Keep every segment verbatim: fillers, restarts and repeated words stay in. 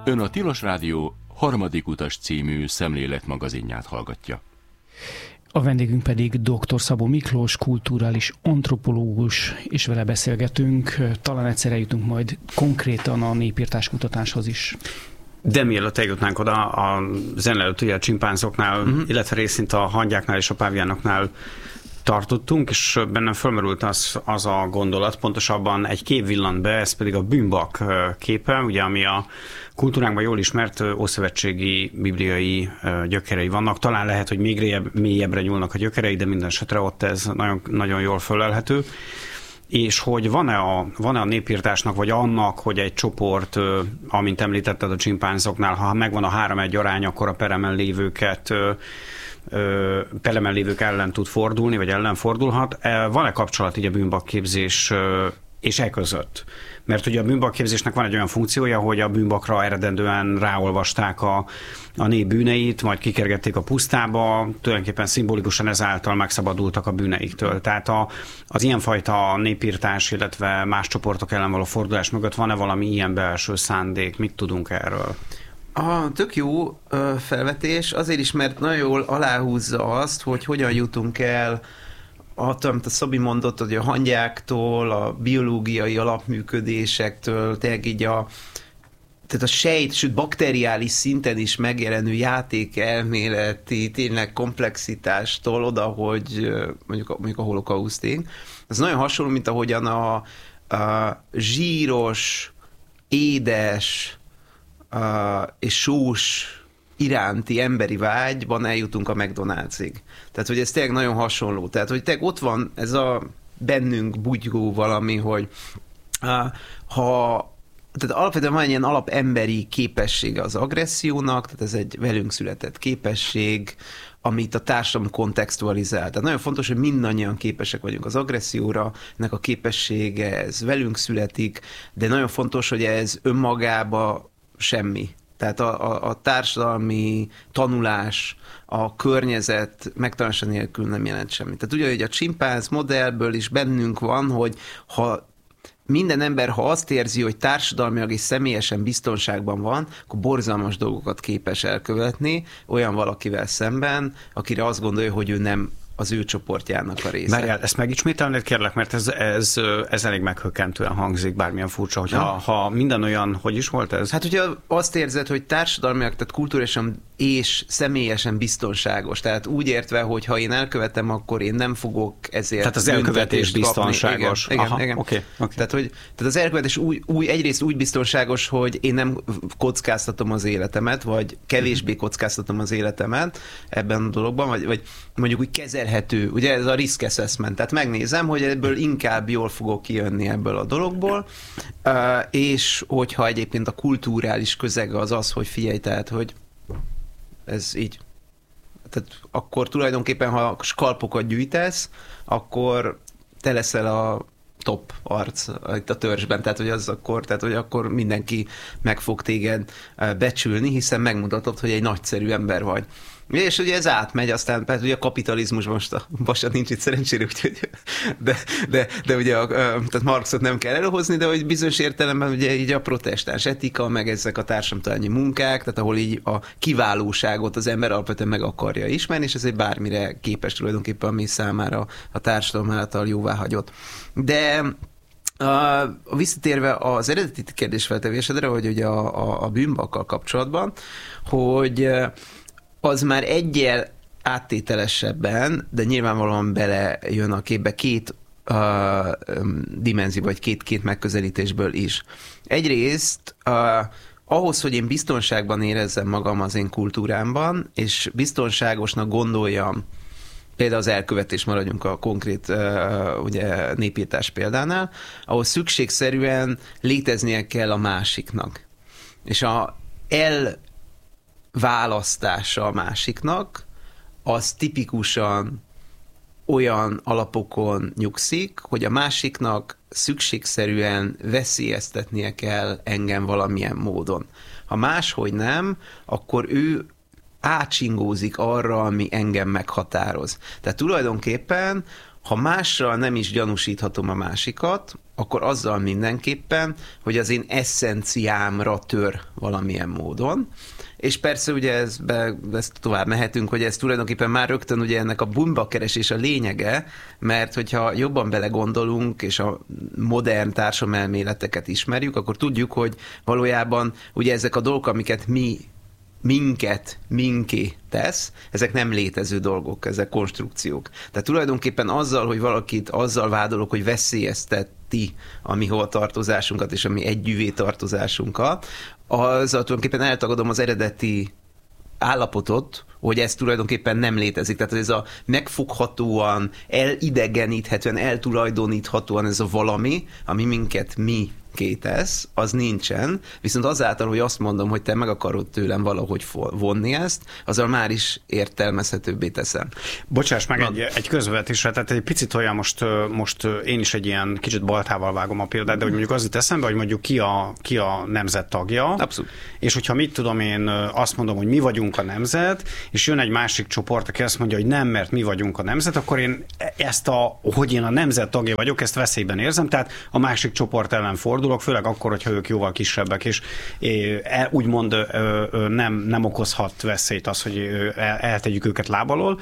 Ön a Tilos Rádió Harmadik utas című szemléletmagazinját hallgatja. A vendégünk pedig dr. Szabó Miklós, kulturális antropológus, és vele beszélgetünk. Talán egyszer eljutunk majd konkrétan a népírtás kutatáshoz is. De mielőtt eljutnánk oda, a zene előtt ugye a csimpánzoknál, uh-huh. illetve részint a hangyáknál és a páviánoknál tartottunk, és bennem fölmerült az, az a gondolat, pontosabban egy kép villant be, ez pedig a bűnbak képe, ugye, ami a kultúránkban jól ismert ószövetségi bibliai gyökerei vannak. Talán lehet, hogy még mélyebb, mélyebbre nyúlnak a gyökerei, de minden esetre ott ez nagyon, nagyon jól fölelhető. És hogy van-e a, van-e a népírtásnak, vagy annak, hogy egy csoport, amint említetted a csimpánzoknál, ha megvan a három-egy arány, akkor a peremen lévőket peremen lévők ellen tud fordulni, vagy ellen fordulhat. Van-e kapcsolat így a bűnbakképzés és e között? Mert ugye a bűnbakképzésnek van egy olyan funkciója, hogy a bűnbakra eredendően ráolvasták a, a nép bűneit, majd kikergették a pusztába, tulajdonképpen szimbolikusan ezáltal megszabadultak a bűneiktől. Tehát a, az ilyenfajta népírtás, illetve más csoportok ellen való fordulás mögött van-e valami ilyen belső szándék? Mit tudunk erről? A tök jó ö, felvetés, azért is, mert nagyon jól aláhúzza azt, hogy hogyan jutunk el attól, amit a Szabi mondott, hogy a hangyáktól, a biológiai alapműködésektől, tényleg így a, tehát a sejt, sőt bakteriális szinten is megjelenő játékelméleti tényleg komplexitástól oda, hogy mondjuk a, mondjuk a holokausztig. Ez nagyon hasonló, mint ahogyan a, a zsíros, édes Uh, és sós iránti emberi vágyban eljutunk a McDonald'sig. Tehát, hogy ez tényleg nagyon hasonló. Tehát, hogy tényleg ott van ez a bennünk bugygó valami, hogy uh, ha tehát alapvetően van egy ilyen alapemberi képessége az agressziónak, tehát ez egy velünk született képesség, amit a társadalom kontextualizál. Tehát nagyon fontos, hogy mindannyian képesek vagyunk az agresszióra, ennek a képessége, ez velünk születik, de nagyon fontos, hogy ez önmagába semmi. Tehát a, a, a társadalmi tanulás, a környezet megtanulása nélkül nem jelent semmit. Tehát ugyanúgy a csimpánz modellből is bennünk van, hogy ha minden ember, ha azt érzi, hogy társadalmilag és személyesen biztonságban van, akkor borzalmas dolgokat képes elkövetni olyan valakivel szemben, akire azt gondolja, hogy ő nem az ő csoportjának a része. Várjál, ezt megismételnéd, kérlek, mert ez, ez, ez elég meghökkentően hangzik, bármilyen furcsa, hogy ha, ha minden olyan, hogy is volt ez? Hát, hogyha azt érzed, hogy társadalmilag, tehát kulturálisan és személyesen biztonságos, tehát úgy értve, hogy ha én elkövetem, akkor én nem fogok ezért tehát az elkövetés biztonságos. Igen, Aha, igen, igen. Okay, okay. Tehát, hogy, tehát az elkövetés új, új, egyrészt úgy biztonságos, hogy én nem kockáztatom az életemet, vagy kevésbé kockáztatom az életemet ebben a dologban, vagy, vagy mondjuk úgy kezelhető, ugye ez a risk assessment, tehát megnézem, hogy ebből inkább jól fogok kijönni ebből a dologból, és hogyha egyébként a kulturális közeg az az, hogy figyelj, tehát, hogy ez így. Tehát akkor tulajdonképpen, ha skalpokat gyűjtesz, akkor te leszel a top arc itt a törzsben, tehát hogy az akkor, tehát hogy akkor mindenki meg fog téged becsülni, hiszen megmutatod, hogy egy nagyszerű ember vagy. És ugye ez átmegy, aztán persze ugye a kapitalizmus most a Basa nincs itt szerencsére, úgyhogy, de, de, de ugye a, tehát Marxot nem kell előhozni, de hogy bizonyos értelemben ugye így a protestáns etika, meg ezek a társadalmi munkák, tehát ahol így a kiválóságot az ember alapvetően meg akarja ismerni, és ez egy bármire képes tulajdonképpen, ami számára a társadalom által jóváhagyott. De Uh, visszatérve az eredeti kérdésfeltevésedre, hogy ugye a, a, a bűnbakkal kapcsolatban, hogy az már egyel áttételesebben, de nyilvánvalóan belejön a képbe két uh, dimenzió, vagy két, két megközelítésből is. Egyrészt uh, ahhoz, hogy én biztonságban érezzem magam az én kultúrámban, és biztonságosnak gondoljam, például az elkövetés, maradjunk a konkrét uh, ugye, népírtás példánál, ahhoz szükségszerűen léteznie kell a másiknak. És a elválasztása a másiknak, az tipikusan olyan alapokon nyugszik, hogy a másiknak szükségszerűen veszélyeztetnie kell engem valamilyen módon. Ha máshogy nem, akkor ő átsingózik arra, ami engem meghatároz. Tehát tulajdonképpen, ha mással nem is gyanúsíthatom a másikat, akkor azzal mindenképpen, hogy az én eszenciámra tör valamilyen módon. És persze ugye ezbe, ezt tovább mehetünk, hogy ez tulajdonképpen már rögtön ugye ennek a bűnbakkeresés a lényege, mert hogyha jobban belegondolunk, és a modern társadalomelméleteket ismerjük, akkor tudjuk, hogy valójában ugye ezek a dolgok, amiket mi minket, minké tesz, ezek nem létező dolgok, ezek konstrukciók. Tehát tulajdonképpen azzal, hogy valakit azzal vádolok, hogy veszélyezteti a mi hovatartozásunkat és a mi együvé tartozásunkat, azzal tulajdonképpen eltagadom az eredeti állapotot, hogy ez tulajdonképpen nem létezik. Tehát ez a megfoghatóan, elidegeníthetően, eltulajdoníthatóan ez a valami, ami minket mi kétesz, az nincsen, viszont azáltal, hogy azt mondom, hogy te meg akarod tőlem valahogy vonni ezt, azzal már is értelmezhetőbbé teszem. Bocsáss meg egy, egy közvetésre, tehát egy picit olyan most, most én is egy ilyen kicsit baltával vágom a példát, de hogy mondjuk az jut eszembe, hogy mondjuk ki a, ki a nemzet tagja. Abszolút. És hogyha mit tudom én, azt mondom, hogy mi vagyunk a nemzet, és jön egy másik csoport, aki azt mondja, hogy nem, mert mi vagyunk a nemzet, akkor én ezt a, hogy én a nemzet tagja vagyok, ezt veszélyben érzem, tehát a másik csoport ellen fordulok, főleg akkor, hogyha ők jóval kisebbek, és úgymond nem, nem okozhat veszélyt az, hogy eltegyük őket láb alól,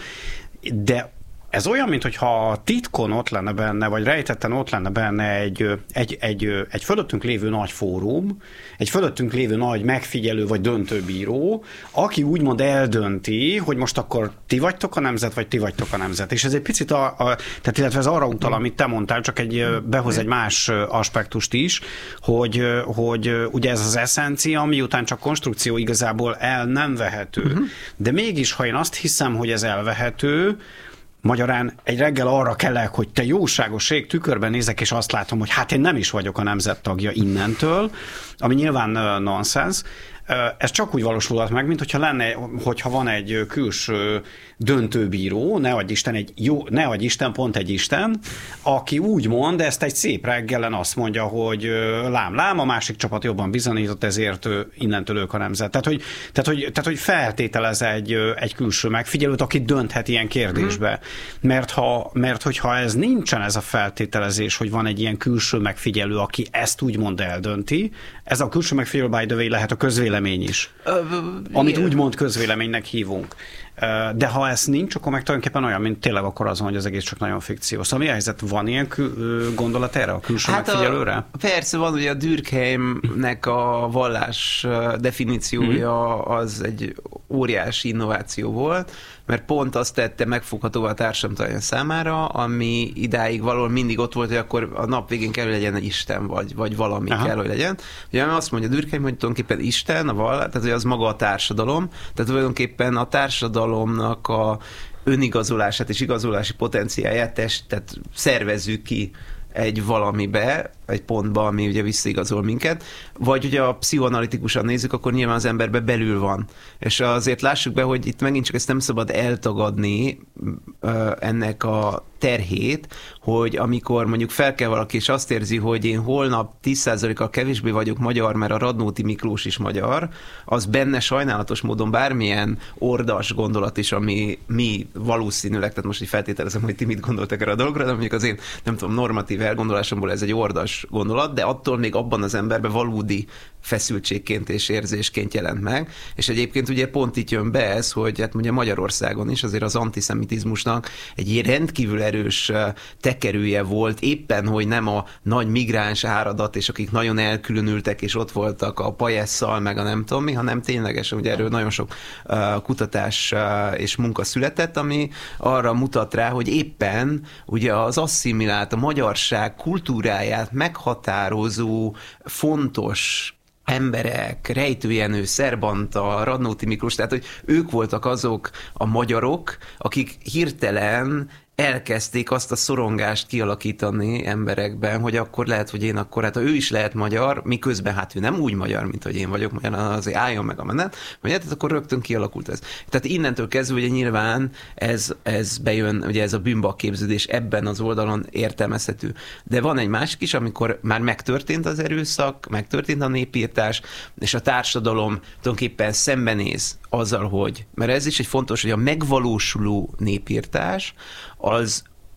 de ez olyan, mintha titkon ott lenne benne, vagy rejtetten ott lenne benne egy, egy, egy, egy fölöttünk lévő nagy fórum, egy fölöttünk lévő nagy megfigyelő, vagy döntőbíró, aki úgymond eldönti, hogy most akkor ti vagytok a nemzet, vagy ti vagytok a nemzet. És ez egy picit, a, a, tehát illetve ez arra utal, amit te mondtál, csak egy, behoz egy más aspektust is, hogy, hogy ugye ez az eszencia, miután csak konstrukció, igazából el nem vehető. Uh-huh. De mégis, ha én azt hiszem, hogy ez elvehető, magyarán egy reggel arra kelek, hogy te jóságos ég, tükörben nézek, és azt látom, hogy hát én nem is vagyok a nemzet tagja innentől, ami nyilván uh, nonsens. Uh, ez csak úgy valósulhat meg, mint hogyha lenne, hogyha van egy külső döntőbíró, ne adj Isten, egy jó, ne adj Isten, pont egy Isten, aki úgy mond, ezt egy szép reggelen azt mondja, hogy lám, lám, a másik csapat jobban bizonyított, ezért innentől ők a nemzet. Tehát, hogy, tehát, hogy, tehát, hogy feltételez egy, egy külső megfigyelőt, aki dönthet ilyen kérdésbe. Mert, ha, mert hogyha ez nincsen, ez a feltételezés, hogy van egy ilyen külső megfigyelő, aki ezt úgymond eldönti, ez a külső megfigyelő, by the way, lehet a közvélemény is. Amit úgymond közvéleménynek hívunk. De ha ez nincs, akkor meg tulajdonképpen olyan, mint tényleg akkor azon, hogy az egész csak nagyon fikció. Szóval mi a helyzet? Van ilyen kül- gondolat erre, a külső hát megfigyelőre? A, persze van, ugye a Durkheimnek a vallás definíciója az egy óriási innováció volt, mert pont azt tette megfoghatóvá a társadalom számára, ami idáig valahol mindig ott volt, hogy akkor a nap végén kell, hogy legyen egy Isten, vagy, vagy valami Aha. kell, hogy legyen. Ugye azt mondja Durkheim, hogy tulajdonképpen Isten, a vallás, tehát hogy az maga a társadalom, tehát tulajdonképpen a társadalomnak a önigazolását és igazolási potenciáját test, tehát szervezzük ki egy valamibe, egy pontba, ami ugye visszaigazol minket, vagy ugye a pszichoanalitikusan nézzük, akkor nyilván az emberbe belül van. És azért lássuk be, hogy itt megint csak ezt nem szabad eltagadni ennek a terhét, hogy amikor mondjuk fel kell valaki, és azt érzi, hogy én holnap tíz százalékkal kevésbé vagyok magyar, mert a Radnóti Miklós is magyar, az benne sajnálatos módon bármilyen ordas gondolat is, ami mi valószínűleg, tehát most így feltételezem, hogy ti mit gondoltak erre a dologra, de mondjuk az én, nem tudom, normatív elgondolásomból ez egy ordas gondolat, de attól még abban az emberben valódi feszültségként és érzésként jelent meg, és egyébként ugye pont itt jön be ez, hogy hát ugye Magyarországon is azért az antiszemitizmusnak egy rendkívül erős tekerője volt, éppen, hogy nem a nagy migráns áradat, és akik nagyon elkülönültek, és ott voltak a Pajesszal, meg a nem tudom mi, hanem ténylegesen, ugye erről nagyon sok uh, kutatás uh, és munka született, ami arra mutat rá, hogy éppen ugye az asszimilált, a magyarság kultúráját meghatározó, fontos emberek, Rejtő Jenő, Szerbanta, Radnóti Miklós, tehát hogy ők voltak azok a magyarok, akik hirtelen elkezdték azt a szorongást kialakítani emberekben, hogy akkor lehet, hogy én akkor, hát ő is lehet magyar, miközben hát ő nem úgy magyar, mint hogy én vagyok magyar, azért álljon meg a menet, vagy hát akkor rögtön kialakult ez. Tehát innentől kezdve ugye nyilván ez, ez bejön, ugye ez a bűnbakképződés ebben az oldalon értelmezhető. De van egy másik is, amikor már megtörtént az erőszak, megtörtént a népírtás, és a társadalom tulajdonképpen szembenéz azzal, hogy, mert ez is egy fontos, hogy a megvalósuló népírtás az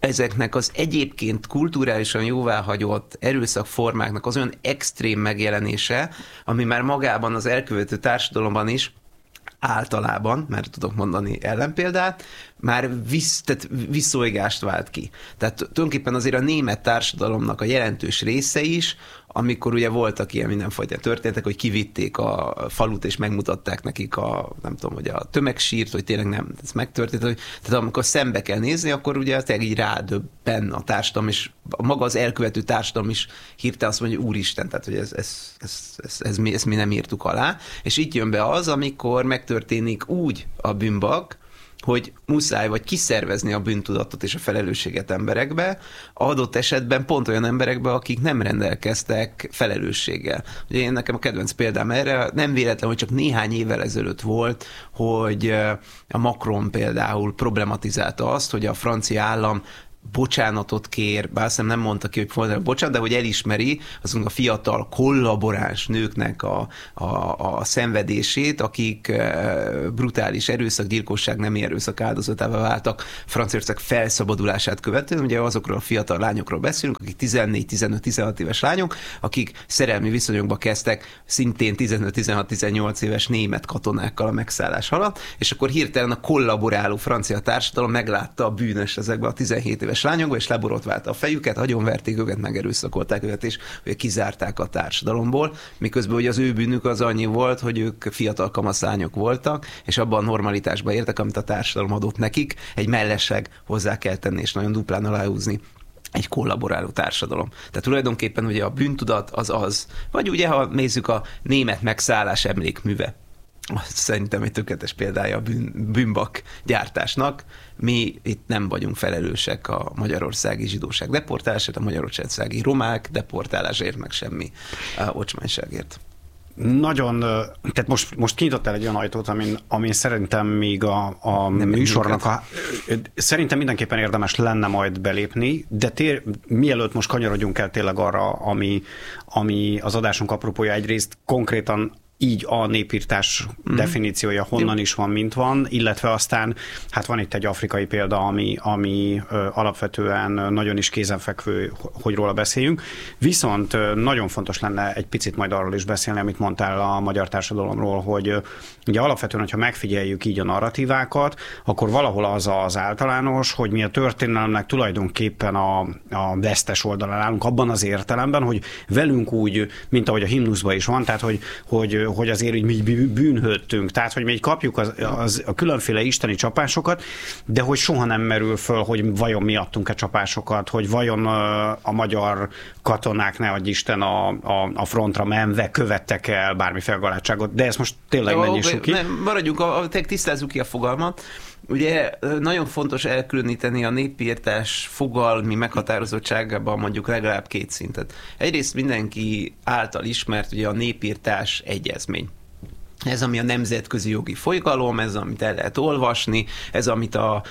ezeknek az egyébként kulturálisan jóváhagyott erőszakformáknak az olyan extrém megjelenése, ami már magában az elkövető társadalomban is általában, mert tudok mondani ellenpéldát, már visz, tehát visszolygást vált ki. Tehát tulajdonképpen azért a német társadalomnak a jelentős része is, amikor ugye voltak ilyen mindenfajta történetek, hogy kivitték a falut, és megmutatták nekik a, nem tudom, hogy a tömegsírt, hogy tényleg nem, ez megtörtént. Hogy, tehát amikor szembe kell nézni, akkor ugye tényleg így rádöbben a társadalom, és maga az elkövető társadalom is hirtelen azt mondja, hogy úristen, tehát hogy ez, ez, ez, ez, ez, mi, ezt mi nem írtuk alá. És itt jön be az, amikor megtörténik úgy a bűnbak, hogy muszáj vagy kiszervezni a bűntudatot és a felelősséget emberekbe, adott esetben pont olyan emberekbe, akik nem rendelkeztek felelősséggel. Ugye én nekem a kedvenc példám erre, nem véletlen, hogy csak néhány évvel ezelőtt volt, hogy a Macron például problematizálta azt, hogy a francia állam bocsánatot kér, bár azt nem mondta ki, hogy fordul bocsánat, de hogy elismeri azon a fiatal kollaboráns nőknek a, a, a szenvedését, akik brutális erőszak, gyilkosság, nemi erőszak áldozatává váltak Franciaország felszabadulását követően. Ugye azokról a fiatal lányokról beszélünk, akik tizennégy, tizenöt, tizenhat éves lányok, akik szerelmi viszonyokba kezdtek szintén tizenöt, tizenhat, tizennyolc éves német katonákkal a megszállás alatt, és akkor hirtelen a kollaboráló francia társadalom meglátta a bűnös ezekben a tizenhét éves lányokba, és leborotválta a fejüket, agyonverték őket, megerőszakolták őket, és ugye kizárták a társadalomból, miközben ugye az ő bűnük az annyi volt, hogy ők fiatal kamaszlányok voltak, és abban a normalitásba értek, amit a társadalom adott nekik, egy mellesleg hozzá kell tenni, és nagyon duplán aláhúzni, egy kollaboráló társadalom. Tehát tulajdonképpen ugye a bűntudat az az, vagy ugye ha nézzük a német megszállás emlékműve, szerintem egy tökéletes példája a bűn, bűnbak gyártásnak. Mi itt nem vagyunk felelősek a magyarországi zsidóság deportálásért, a magyarországi romák deportálásért, meg semmi ocsmányságért. Nagyon, tehát most, most kinyitottál egy olyan ajtót, amin, amin szerintem még a, a műsornak a, szerintem mindenképpen érdemes lenne majd belépni, de tér, mielőtt most kanyarodjunk el tényleg arra, ami, ami az adásunk apropója, egyrészt konkrétan így a népírtás mm. definíciója honnan is van, mint van, illetve aztán hát van itt egy afrikai példa, ami, ami ö, alapvetően nagyon is kézenfekvő, hogy róla beszéljünk. Viszont ö, nagyon fontos lenne egy picit majd arról is beszélni, amit mondtál a magyar társadalomról, hogy ö, ugye alapvetően, hogyha megfigyeljük így a narratívákat, akkor valahol az az általános, hogy mi a történelemnek tulajdonképpen a, a vesztes oldalán állunk, abban az értelemben, hogy velünk úgy, mint ahogy a himnuszban is van, tehát hogy, hogy hogy azért így mi bűnhődtünk, tehát hogy mi kapjuk az, az, a különféle isteni csapásokat, de hogy soha nem merül föl, hogy vajon mi adtunk-e csapásokat, hogy vajon a magyar katonák, ne adj Isten, a, a, a frontra menve követtek el bármiféle galátságot, de ezt most tényleg ne nyissuk ki. Nem, maradjunk, a, a, tisztázzuk ki a fogalmat. Ugye nagyon fontos elkülöníteni a népírtás fogalmi meghatározottságában mondjuk legalább két szintet. Egyrészt mindenki által ismert ugye a népírtás egyezmény. Ez, ami a nemzetközi jogi fogalom, ez, amit el lehet olvasni, ez, amit a,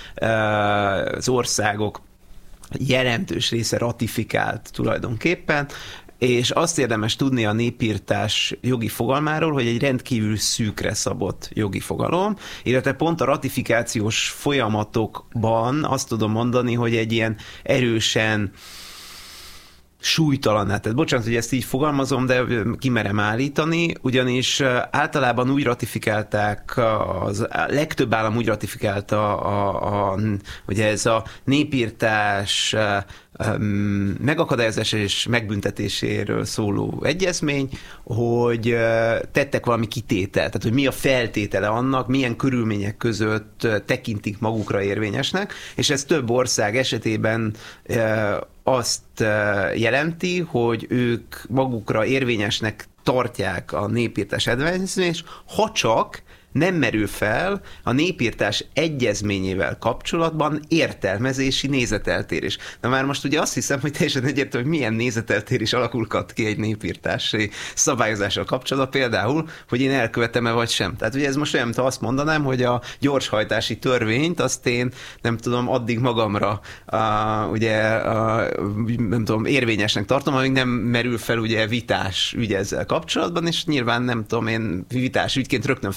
az országok jelentős része ratifikált tulajdonképpen, és azt érdemes tudni a népírtás jogi fogalmáról, hogy egy rendkívül szűkre szabott jogi fogalom, illetve pont a ratifikációs folyamatokban azt tudom mondani, hogy egy ilyen erősen súlytalan, tehát bocsánat, hogy ezt így fogalmazom, de kimerem állítani, ugyanis általában úgy ratifikálták, az a legtöbb állam úgy ratifikálta, a, a, ugye ez a népírtás megakadályozása és megbüntetéséről szóló egyezmény, hogy tettek valami kitételt, tehát hogy mi a feltétele annak, milyen körülmények között tekintik magukra érvényesnek, és ez több ország esetében azt jelenti, hogy ők magukra érvényesnek tartják a népírtás egyezményét, ha csak nem merül fel a népírtás egyezményével kapcsolatban értelmezési nézeteltérés. Na már most ugye azt hiszem, hogy teljesen egyértelmű, hogy milyen nézeteltérés alakulhat ki egy népírtási szabályozással kapcsolatban, például, hogy én elkövetem-e vagy sem. Tehát ugye ez most olyan, mint azt mondanám, hogy a gyorshajtási törvényt azt én nem tudom, addig magamra a, ugye a, nem tudom, érvényesnek tartom, amíg nem merül fel ugye vitás ügy ezzel kapcsolatban, és nyilván nem tudom, én vitás ügyként rögtön felmerül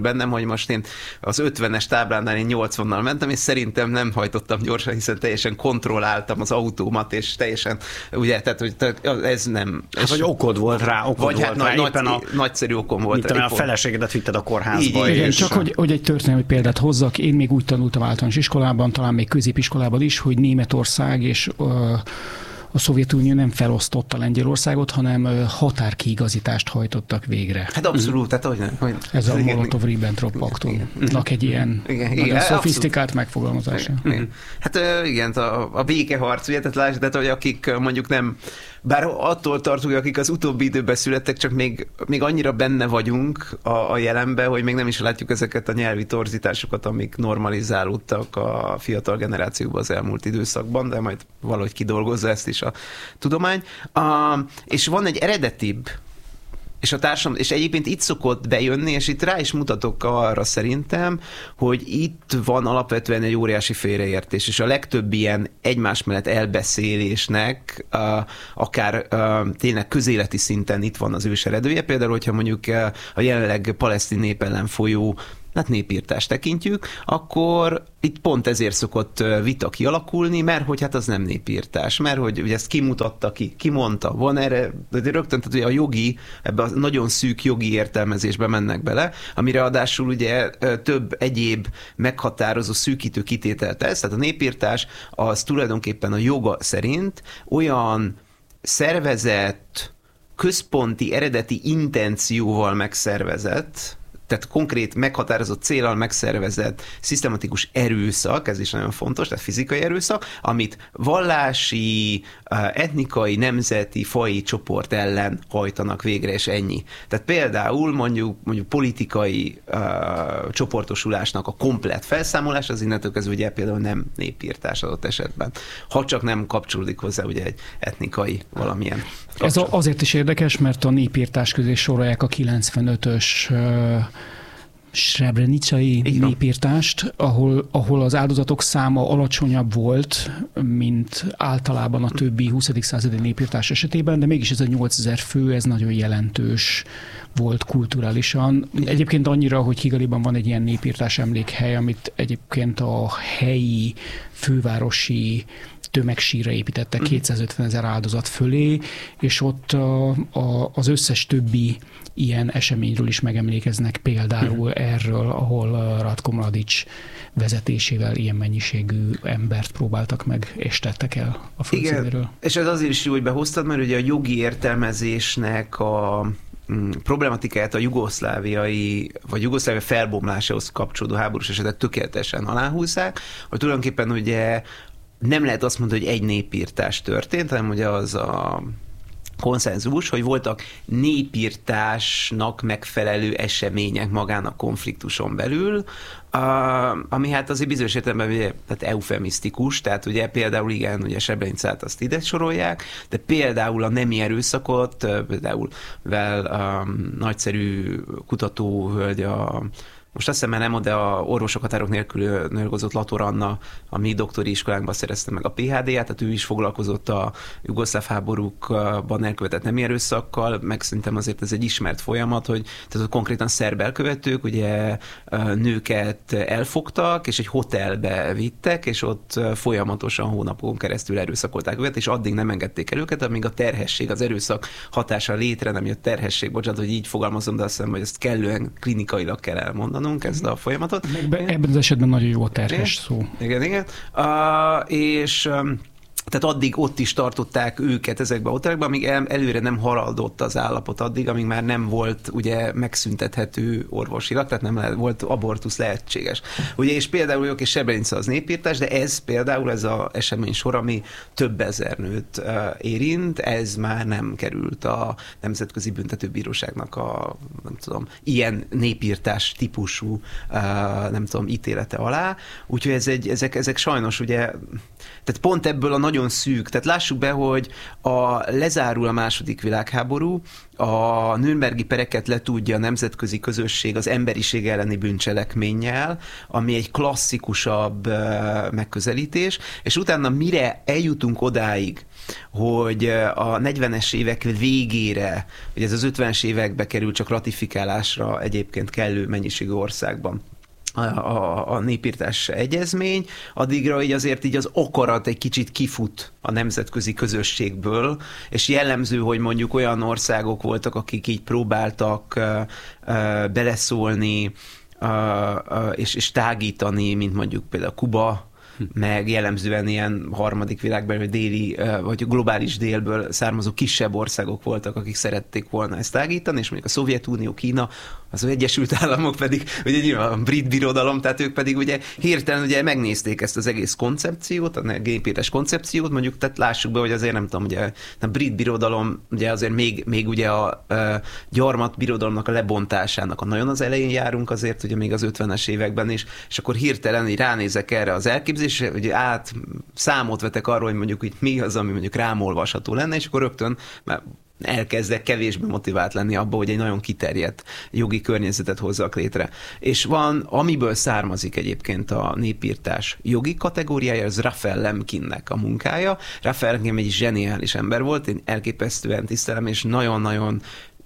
felmerül bennem, hogy most én az ötvenes táblánál én nyolcvannal mentem, és szerintem nem hajtottam gyorsan, hiszen teljesen kontrolláltam az autómat, és teljesen, ugye, tehát hogy ez nem... Hát, vagy okod volt rá, okod vagy volt hát rá, nagy, éppen a, nagyszerű okom volt. Mint a feleségedet vitted a kórházba. Igen, és csak hogy, hogy egy történelmi példát hozzak, én még úgy tanultam általános iskolában, talán még középiskolában is, hogy Németország és uh, a Szovjetunió nem felosztotta Lengyelországot, hanem határkiigazítást hajtottak végre. Hát abszolút, tehát hogy nem. Hogy ez a Molotov-Ribbentrop paktumnak egy ilyen igen, nagyon igen, szofisztikált megfogalmazása. Igen, igen. Hát igen, a, a békeharc, ugye, tehát lásd, tehát, hogy akik mondjuk nem, bár attól tartunk, akik az utóbbi időben születtek, csak még, még annyira benne vagyunk a, a jelenben, hogy még nem is látjuk ezeket a nyelvi torzításokat, amik normalizálódtak a fiatal generációkban az elmúlt időszakban, de majd valahogy kidolgozza ezt is a tudomány. Uh, és van egy eredetibb, és a társadalom, és egyébként itt szokott bejönni, és itt rá is mutatok arra szerintem, hogy itt van alapvetően egy óriási félreértés, és a legtöbb ilyen egymás mellett elbeszélésnek uh, akár uh, tényleg közéleti szinten itt van az őseredője. Például, hogyha mondjuk uh, a jelenleg palesztin nép ellen folyó hát népírtást tekintjük, akkor itt pont ezért szokott vita kialakulni, mert hogy hát az nem népírtás, mert hogy ugye ezt kimutatta ki, kimondta, van erre, de rögtön, tehát ugye a jogi, ebbe a nagyon szűk jogi értelmezésbe mennek bele, amire adásul ugye több egyéb meghatározó szűkítő kitételt tesz, tehát a népírtás az tulajdonképpen a joga szerint olyan szervezett, központi, eredeti intencióval megszervezett, tehát konkrét, meghatározott céllal megszervezett szisztematikus erőszak, ez is nagyon fontos, tehát fizikai erőszak, amit vallási, etnikai, nemzeti, faji csoport ellen hajtanak végre, és ennyi. Tehát például mondjuk, mondjuk politikai uh, csoportosulásnak a komplett felszámolás, az innentől kezdve ugye például nem népírtás adott esetben. Ha csak nem kapcsolódik hozzá ugye egy etnikai valamilyen kapcsolat. Ez azért is érdekes, mert a népírtás közé sorolják a kilencvenötös uh, srebrenicai népírtást, ahol, ahol az áldozatok száma alacsonyabb volt, mint általában a többi huszadik századi népírtás esetében, de mégis ez a nyolcezer fő, ez nagyon jelentős volt kulturálisan. Egyébként annyira, hogy Kigaliban van egy ilyen népírtás emlékhely, amit egyébként a helyi fővárosi tömegsírra építettek kétszázötven ezer áldozat fölé, és ott a, a, az összes többi ilyen eseményről is megemlékeznek, például uh-huh. erről, ahol Ratko Mladic vezetésével ilyen mennyiségű embert próbáltak meg, és tettek el a földszínéről. És ez azért is jó, hogy behoztad, mert ugye a jogi értelmezésnek a problematikáját a jugoszláviai, vagy jugoszlávia felbomlásához kapcsolódó háborús esetek tökéletesen aláhúzzák, hogy tulajdonképpen ugye nem lehet azt mondani, hogy egy népírtás történt, hanem ugye az a konszenzus, hogy voltak népírtásnak megfelelő események magán a konfliktuson belül, ami hát azért bizonyos értelemben ugye, tehát eufemisztikus, tehát ugye például igen, ugye Srebrenicát azt ide sorolják, de például a nemi erőszakot, például vel a nagyszerű kutatóhölgy, a most azt hiszem, mert nem, de a orvosok határok nélkül dolgozott Lator Anna, a mi doktori iskolánkban szerezte meg a pé há dé-ját, tehát ő is foglalkozott a jugoszláv háborúkban elkövetett nemi erőszakkal, meg szerintem azért ez egy ismert folyamat, hogy tehát konkrétan szerb elkövetők ugye nőket elfogtak, és egy hotelbe vittek, és ott folyamatosan hónapokon keresztül erőszakolták őket, és addig nem engedték el őket, amíg a terhesség, az erőszak hatása létre nem jött terhesség, bocsánat, hogy így fogalmazom, de azt hiszem, hogy ezt kellően klinikailag kell elmondani ezt a folyamatot. Be, ebben az esetben nagyon jó a terhes szó. Igen, igen. Uh, és um, tehát addig ott is tartották őket ezekbe a hotelekben, amíg el, előre nem haladott az állapot addig, amíg már nem volt ugye megszüntethető orvosilag, tehát nem lehet, volt abortusz lehetséges. Ugye, és például jók és Srebrenica az népírtás, de ez például ez az esemény sor, ami több ezer nőt uh, érint, ez már nem került a Nemzetközi Büntetőbíróságnak a, nem tudom, ilyen népírtás típusú, uh, nem tudom, ítélete alá. Úgyhogy ez egy, ezek, ezek sajnos ugye, tehát pont ebből a nagyon szűk. Tehát lássuk be, hogy a, lezárul a második világháború, a nürnbergi pereket letudja a nemzetközi közösség az emberiség elleni bűncselekménnyel, ami egy klasszikusabb uh, megközelítés, és utána mire eljutunk odáig, hogy a negyvenes évek végére, hogy ez az ötvenes évekbe kerül csak ratifikálásra egyébként kellő mennyiségű országban a, a, a népírtás egyezmény, addigra így azért így az akarat egy kicsit kifut a nemzetközi közösségből, és jellemző, hogy mondjuk olyan országok voltak, akik így próbáltak uh, uh, beleszólni uh, uh, és, és tágítani, mint mondjuk például Kuba, meg jellemzően ilyen harmadik világbeli, vagy déli, vagy globális délből származó kisebb országok voltak, akik szerették volna ezt tágítani, és mondjuk a Szovjetunió, Kína, az Egyesült Államok pedig, ugye nyilván a brit birodalom, tehát ők pedig ugye hirtelen ugye megnézték ezt az egész koncepciót, a népírtás koncepciót, mondjuk, tehát lássuk be, hogy azért nem tudom, ugye a brit birodalom, ugye azért még, még ugye a, a gyarmat birodalomnak a lebontásának a nagyon az elején járunk azért, ugye még az ötvenes években is, és akkor hirtelen így ránézek erre az elképzelésre, hogy át számot vetek arról, hogy mondjuk hogy mi az, ami mondjuk rám olvasható lenne, és akkor rögtön már elkezdek kevésbé motivált lenni abba, hogy egy nagyon kiterjedt jogi környezetet hozzak létre. És van, amiből származik egyébként a népírtás jogi kategóriája, az Raphael Lemkinnek a munkája. Raphael Lemkin egy zseniális ember volt, én elképesztően tisztelem, és nagyon-nagyon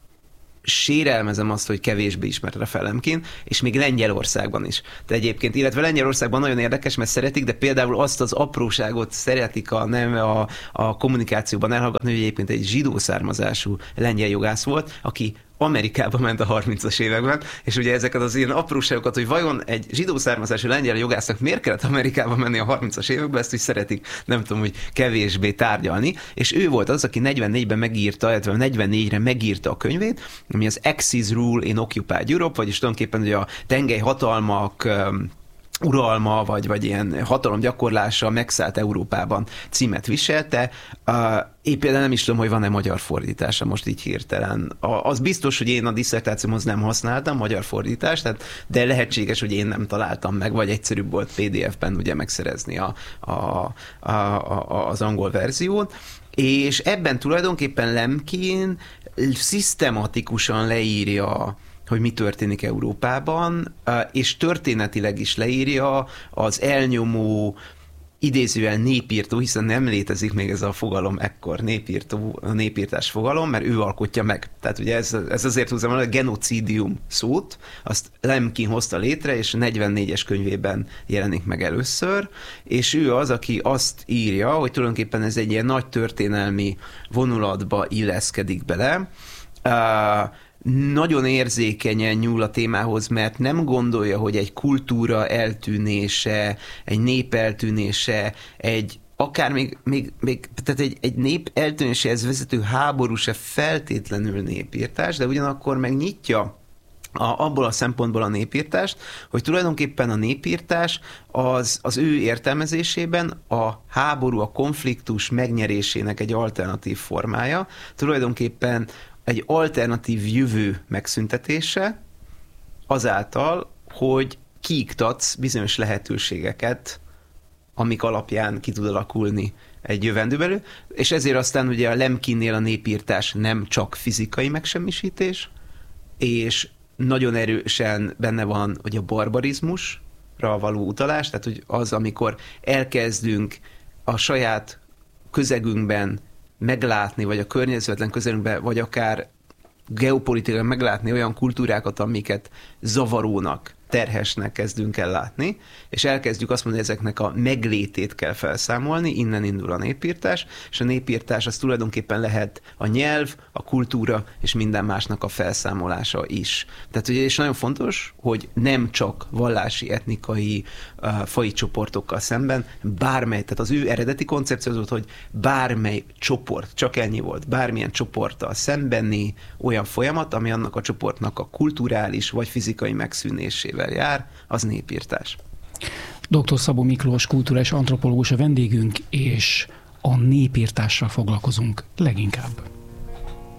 sérelmezem azt, hogy kevésbé ismert Raphael Lemkin, és még Lengyelországban is. De egyébként, illetve Lengyelországban nagyon érdekes, mert szeretik, de például azt az apróságot szeretik a, nem, a, a kommunikációban elhallgatni, hogy egyébként egy zsidó származású lengyel jogász volt, aki Amerikába ment a harmincas években, és ugye ezeket az ilyen apróságokat, hogy vajon egy zsidó származású lengyel jogásznak miért kellett Amerikába menni a harmincas években, ezt is szeretik, nem tudom, hogy kevésbé tárgyalni, és ő volt az, aki negyvennégyben megírta, illetve negyvennégyre megírta a könyvét, ami az Axis Rule in Occupied Europe, vagyis tulajdonképpen ugye a tengelyhatalmak uralma, vagy, vagy ilyen hatalomgyakorlása megszállt Európában címet viselte. Uh, én például nem is tudom, hogy van-e magyar fordítása most így hirtelen. A, az biztos, hogy én a diszertációmhoz nem használtam magyar fordítást, tehát, de lehetséges, hogy én nem találtam meg, vagy egyszerűbb volt pé dé ef-ben ugye megszerezni a, a, a, a, az angol verziót. És ebben tulajdonképpen Lemkin szisztematikusan leírja, hogy mi történik Európában, és történetileg is leírja az elnyomó, idézően népírtó, hiszen nem létezik még ez a fogalom ekkor, népírtó, a népírtás fogalom, mert ő alkotja meg. Tehát ugye ez, ez azért húzom el, a genocidium szót, azt Lemkin hozta létre, és negyvennégyes könyvében jelenik meg először, és ő az, aki azt írja, hogy tulajdonképpen ez egy ilyen nagy történelmi vonulatba illeszkedik bele, uh, nagyon érzékenyen nyúl a témához, mert nem gondolja, hogy egy kultúra eltűnése, egy nép eltűnése, egy akár még, még, még tehát egy, egy nép eltűnéséhez vezető háború se feltétlenül népírtás, de ugyanakkor megnyitja a, abból a szempontból a népírtást, hogy tulajdonképpen a népírtás az, az ő értelmezésében a háború, a konfliktus megnyerésének egy alternatív formája, tulajdonképpen egy alternatív jövő megszüntetése azáltal, hogy kiiktatsz bizonyos lehetőségeket, amik alapján ki tud alakulni egy jövendőbelül, és ezért aztán ugye a Lemkinnél a népírtás nem csak fizikai megsemmisítés, és nagyon erősen benne van, hogy a barbarizmusra való utalás, tehát hogy az, amikor elkezdünk a saját közegünkben meglátni, vagy a környezetlen közelünkben, vagy akár geopolitikailag meglátni olyan kultúrákat, amiket zavarónak, terhesnek kezdünk el látni, és elkezdjük azt mondani, hogy ezeknek a meglétét kell felszámolni, innen indul a népírtás, és a népírtás az tulajdonképpen lehet a nyelv, a kultúra és minden másnak a felszámolása is. Tehát ugye, és nagyon fontos, hogy nem csak vallási, etnikai, uh, faji csoportokkal szemben, bármely, tehát az ő eredeti koncepció az volt, hogy bármely csoport, csak ennyi volt, bármilyen csoporttal szembeni olyan folyamat, ami annak a csoportnak a kulturális vagy fizikai megszűnésével jár, az népírtás. doktor Szabó Miklós kulturális antropológus a vendégünk, és a népírtással foglalkozunk leginkább.